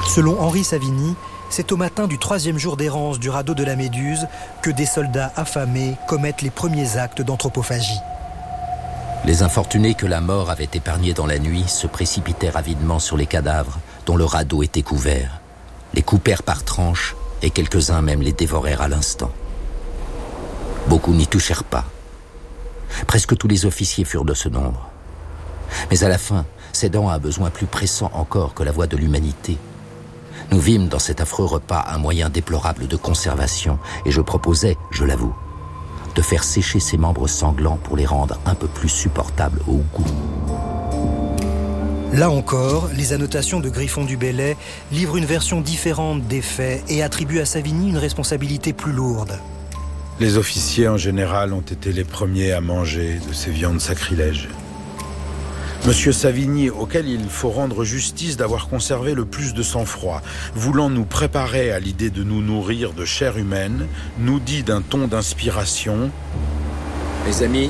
Selon Henri Savigny, c'est au matin du 3e jour d'errance du radeau de la Méduse que des soldats affamés commettent les premiers actes d'anthropophagie. Les infortunés que la mort avait épargnés dans la nuit se précipitèrent avidement sur les cadavres dont le radeau était couvert, les coupèrent par tranches et quelques-uns même les dévorèrent à l'instant. Beaucoup n'y touchèrent pas. Presque tous les officiers furent de ce nombre. Mais à la fin, cédant à un besoin plus pressant encore que la voie de l'humanité, nous vîmes dans cet affreux repas un moyen déplorable de conservation et je proposais, je l'avoue, de faire sécher ces membres sanglants pour les rendre un peu plus supportables au goût. Là encore, les annotations de Griffon du Bellay livrent une version différente des faits et attribuent à Savigny une responsabilité plus lourde. Les officiers en général ont été les premiers à manger de ces viandes sacrilèges. Monsieur Savigny, auquel il faut rendre justice d'avoir conservé le plus de sang-froid, voulant nous préparer à l'idée de nous nourrir de chair humaine, nous dit d'un ton d'inspiration: Mes amis,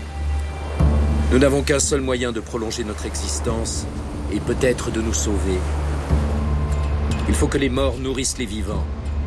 nous n'avons qu'un seul moyen de prolonger notre existence et peut-être de nous sauver. Il faut que les morts nourrissent les vivants.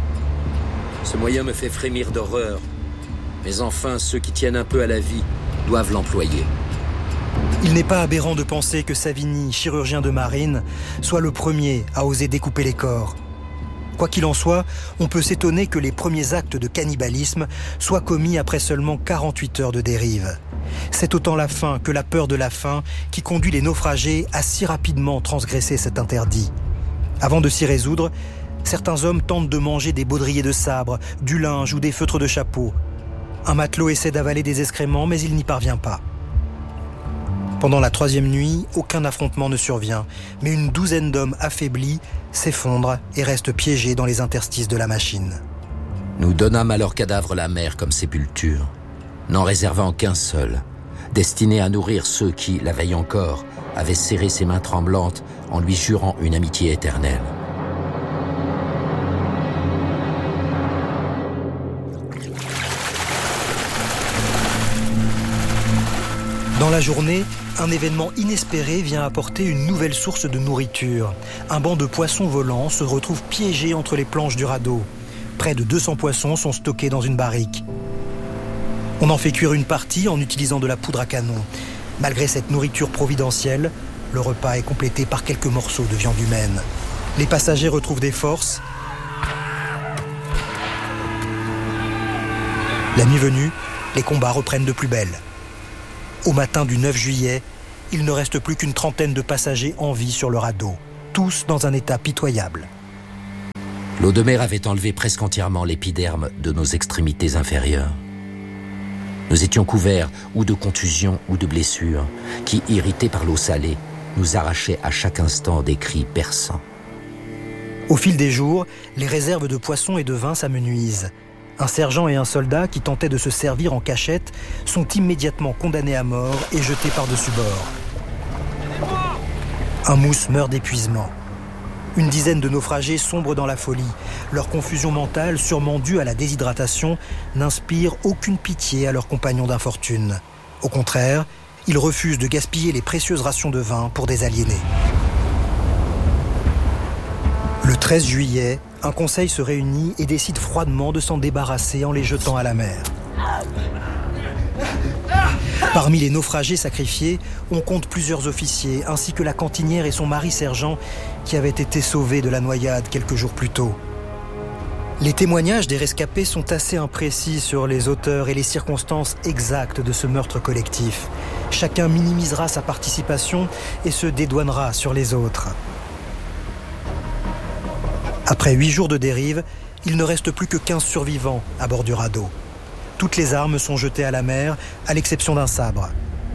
Ce moyen me fait frémir d'horreur, mais enfin ceux qui tiennent un peu à la vie doivent l'employer. Il n'est pas aberrant de penser que Savigny, chirurgien de marine, soit le premier à oser découper les corps. Quoi qu'il en soit, on peut s'étonner que les premiers actes de cannibalisme soient commis après seulement 48 heures de dérive. C'est autant la faim que la peur de la faim qui conduit les naufragés à si rapidement transgresser cet interdit. Avant de s'y résoudre, certains hommes tentent de manger des baudriers de sabre, du linge ou des feutres de chapeau. Un matelot essaie d'avaler des excréments, mais il n'y parvient pas. Pendant la 3e nuit, aucun affrontement ne survient, mais une douzaine d'hommes affaiblis s'effondrent et restent piégés dans les interstices de la machine. Nous donnâmes à leurs cadavres la mer comme sépulture, n'en réservant qu'un seul, destiné à nourrir ceux qui, la veille encore, avaient serré ses mains tremblantes en lui jurant une amitié éternelle. Dans la journée, un événement inespéré vient apporter une nouvelle source de nourriture. Un banc de poissons volants se retrouve piégé entre les planches du radeau. Près de 200 poissons sont stockés dans une barrique. On en fait cuire une partie en utilisant de la poudre à canon. Malgré cette nourriture providentielle, le repas est complété par quelques morceaux de viande humaine. Les passagers retrouvent des forces. La nuit venue, les combats reprennent de plus belle. Au matin du 9 juillet, il ne reste plus qu'une trentaine de passagers en vie sur le radeau, tous dans un état pitoyable. L'eau de mer avait enlevé presque entièrement l'épiderme de nos extrémités inférieures. Nous étions couverts ou de contusions ou de blessures qui, irrités par l'eau salée, nous arrachaient à chaque instant des cris perçants. Au fil des jours, les réserves de poissons et de vin s'amenuisent. Un sergent et un soldat qui tentaient de se servir en cachette sont immédiatement condamnés à mort et jetés par-dessus bord. Un mousse meurt d'épuisement. Une dizaine de naufragés sombrent dans la folie. Leur confusion mentale, sûrement due à la déshydratation, n'inspire aucune pitié à leurs compagnons d'infortune. Au contraire, ils refusent de gaspiller les précieuses rations de vin pour des aliénés. Le 13 juillet, un conseil se réunit et décide froidement de s'en débarrasser en les jetant à la mer. Parmi les naufragés sacrifiés, on compte plusieurs officiers, ainsi que la cantinière et son mari sergent, qui avaient été sauvés de la noyade quelques jours plus tôt. Les témoignages des rescapés sont assez imprécis sur les auteurs et les circonstances exactes de ce meurtre collectif. Chacun minimisera sa participation et se dédouanera sur les autres. Après 8 jours de dérive, il ne reste plus que 15 survivants à bord du radeau. Toutes les armes sont jetées à la mer, à l'exception d'un sabre.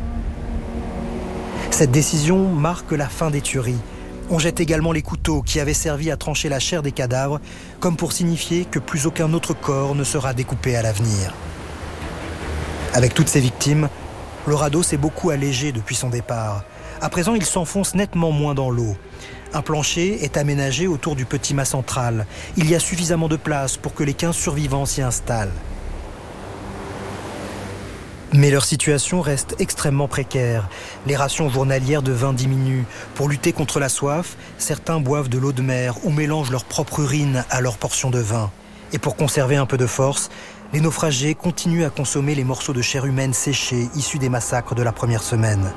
Cette décision marque la fin des tueries. On jette également les couteaux qui avaient servi à trancher la chair des cadavres, comme pour signifier que plus aucun autre corps ne sera découpé à l'avenir. Avec toutes ces victimes, le radeau s'est beaucoup allégé depuis son départ. À présent, il s'enfonce nettement moins dans l'eau. Un plancher est aménagé autour du petit mât central. Il y a suffisamment de place pour que les 15 survivants s'y installent. Mais leur situation reste extrêmement précaire. Les rations journalières de vin diminuent. Pour lutter contre la soif, certains boivent de l'eau de mer ou mélangent leur propre urine à leur portion de vin. Et pour conserver un peu de force, les naufragés continuent à consommer les morceaux de chair humaine séchés issus des massacres de la première semaine.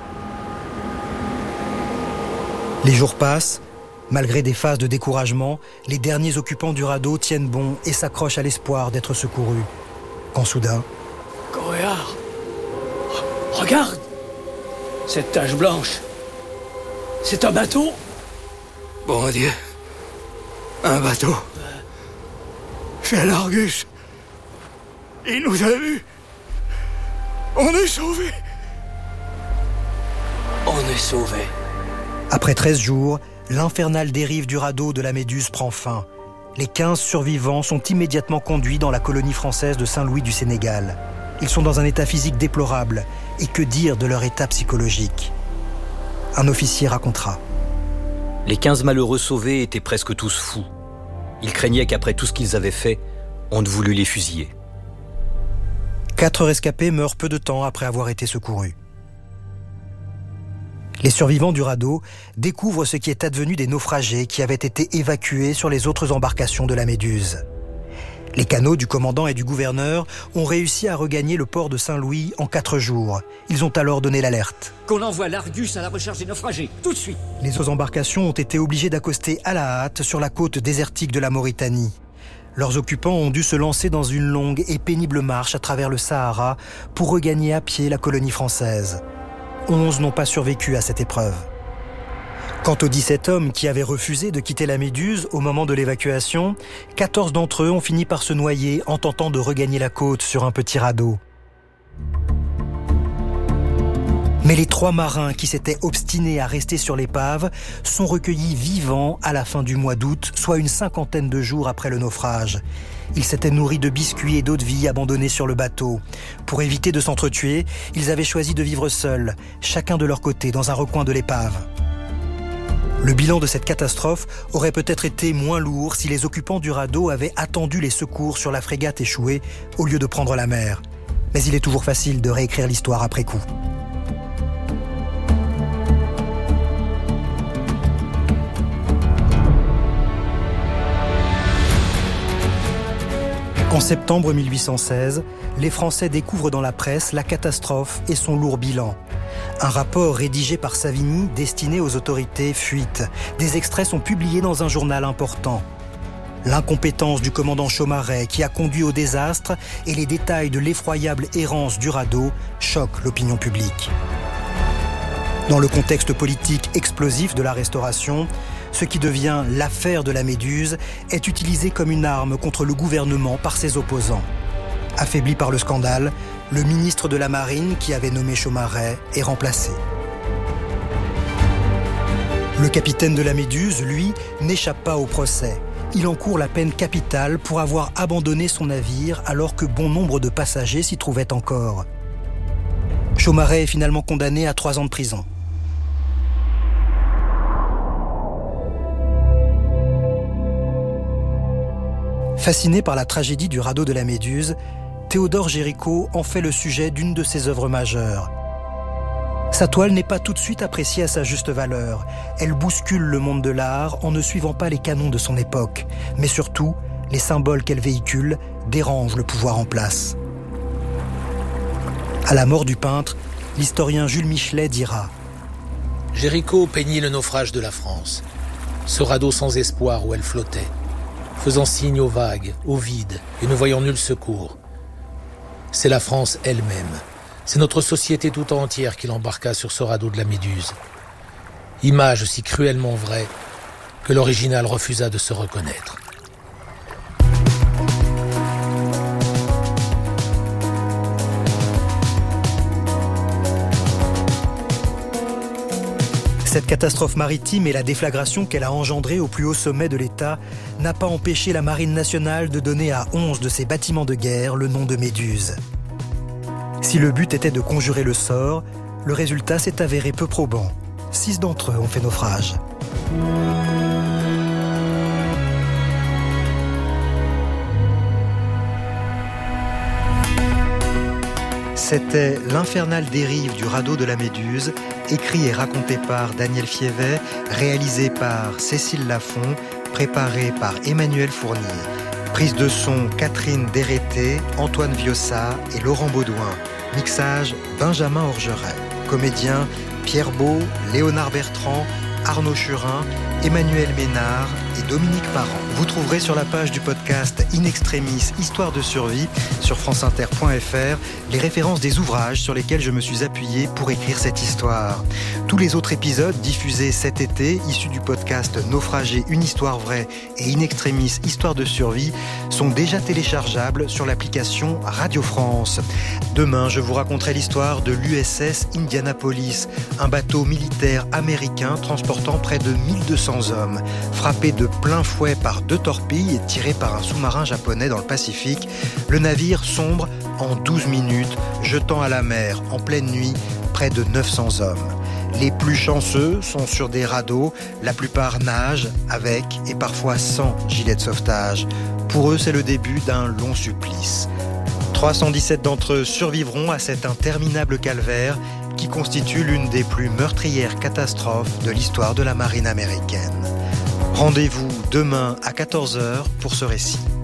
Les jours passent. Malgré des phases de découragement, les derniers occupants du radeau tiennent bon et s'accrochent à l'espoir d'être secourus. Quand soudain... Coréard, regarde! Cette tache blanche, c'est un bateau? Bon Dieu, un bateau. C'est l'Argus. Il nous a vus. On est sauvés. On est sauvés. Après 13 jours, l'infernale dérive du radeau de la Méduse prend fin. Les 15 survivants sont immédiatement conduits dans la colonie française de Saint-Louis du Sénégal. Ils sont dans un état physique déplorable. Et que dire de leur état psychologique? Un officier racontera. Les 15 malheureux sauvés étaient presque tous fous. Ils craignaient qu'après tout ce qu'ils avaient fait, on ne voulût les fusiller. 4 rescapés meurent peu de temps après avoir été secourus. Les survivants du radeau découvrent ce qui est advenu des naufragés qui avaient été évacués sur les autres embarcations de la Méduse. Les canots du commandant et du gouverneur ont réussi à regagner le port de Saint-Louis en 4 jours. Ils ont alors donné l'alerte. Qu'on envoie l'Argus à la recherche des naufragés, tout de suite. Les autres embarcations ont été obligées d'accoster à la hâte sur la côte désertique de la Mauritanie. Leurs occupants ont dû se lancer dans une longue et pénible marche à travers le Sahara pour regagner à pied la colonie française. 11 n'ont pas survécu à cette épreuve. Quant aux 17 hommes qui avaient refusé de quitter la Méduse au moment de l'évacuation, 14 d'entre eux ont fini par se noyer en tentant de regagner la côte sur un petit radeau. Mais les 3 marins qui s'étaient obstinés à rester sur l'épave sont recueillis vivants à la fin du mois d'août, soit une 50aine de jours après le naufrage. Ils s'étaient nourris de biscuits et d'eau de vie abandonnés sur le bateau. Pour éviter de s'entretuer, ils avaient choisi de vivre seuls, chacun de leur côté, dans un recoin de l'épave. Le bilan de cette catastrophe aurait peut-être été moins lourd si les occupants du radeau avaient attendu les secours sur la frégate échouée au lieu de prendre la mer. Mais il est toujours facile de réécrire l'histoire après coup. En septembre 1816, les Français découvrent dans la presse la catastrophe et son lourd bilan. Un rapport rédigé par Savigny destiné aux autorités fuite. Des extraits sont publiés dans un journal important. L'incompétence du commandant Chaumaret qui a conduit au désastre et les détails de l'effroyable errance du radeau choquent l'opinion publique. Dans le contexte politique explosif de la Restauration, ce qui devient l'affaire de la Méduse est utilisé comme une arme contre le gouvernement par ses opposants. Affaibli par le scandale, le ministre de la Marine, qui avait nommé Chaumaret, est remplacé. Le capitaine de la Méduse, lui, n'échappe pas au procès. Il encourt la peine capitale pour avoir abandonné son navire alors que bon nombre de passagers s'y trouvaient encore. Chaumaret est finalement condamné à 3 ans de prison. Fasciné par la tragédie du radeau de la Méduse, Théodore Géricault en fait le sujet d'une de ses œuvres majeures. Sa toile n'est pas tout de suite appréciée à sa juste valeur. Elle bouscule le monde de l'art en ne suivant pas les canons de son époque. Mais surtout, les symboles qu'elle véhicule dérangent le pouvoir en place. À la mort du peintre, l'historien Jules Michelet dira « Géricault peignit le naufrage de la France, ce radeau sans espoir où elle flottait, faisant signe aux vagues, au vide, et ne voyant nul secours. C'est la France elle-même. C'est notre société tout entière qui l'embarqua sur ce radeau de la Méduse. Image si cruellement vraie que l'original refusa de se reconnaître. » Cette catastrophe maritime et la déflagration qu'elle a engendrée au plus haut sommet de l'État n'a pas empêché la Marine nationale de donner à 11 de ses bâtiments de guerre le nom de Méduse. Si le but était de conjurer le sort, le résultat s'est avéré peu probant. 6 d'entre eux ont fait naufrage. C'était l'infernale dérive du radeau de la Méduse, écrit et raconté par Daniel Fievet, réalisé par Cécile Lafont, préparé par Emmanuel Fournier. Prise de son Catherine Dérété, Antoine Viossa et Laurent Baudouin. Mixage Benjamin Orgeret. Comédiens Pierre Beau, Léonard Bertrand, Arnaud Churin, Emmanuel Ménard et Dominique Parent. Vous trouverez sur la page du podcast In Extremis Histoire de survie sur franceinter.fr les références des ouvrages sur lesquels je me suis appuyé pour écrire cette histoire. Tous les autres épisodes diffusés cet été, issus du podcast Naufragé, une histoire vraie et In Extremis Histoire de survie, sont déjà téléchargeables sur l'application Radio France. Demain, je vous raconterai l'histoire de l'USS Indianapolis, un bateau militaire américain transportant près de 1200 hommes. Frappé de plein fouet par 2 torpilles et tiré par un sous-marin japonais dans le Pacifique, le navire sombre en 12 minutes, jetant à la mer en pleine nuit près de 900 hommes. Les plus chanceux sont sur des radeaux, la plupart nagent avec et parfois sans gilet de sauvetage. Pour eux, c'est le début d'un long supplice. 317 d'entre eux survivront à cet interminable calvaire qui constitue l'une des plus meurtrières catastrophes de l'histoire de la marine américaine. Rendez-vous demain à 14h pour ce récit.